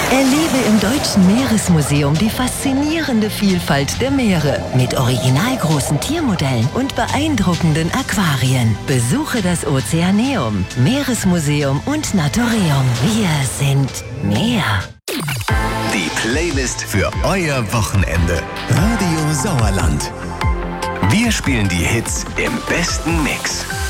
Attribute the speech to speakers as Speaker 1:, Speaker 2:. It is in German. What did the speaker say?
Speaker 1: Erlebe im Deutschen Meeresmuseum die faszinierende Vielfalt der Meere mit originalgroßen Tiermodellen und beeindruckenden Aquarien. Besuche das Ozeaneum, Meeresmuseum und Naturium. Wir sind Meer.
Speaker 2: Die Playlist für euer Wochenende. Radio Sauerland. Wir spielen die Hits im besten Mix.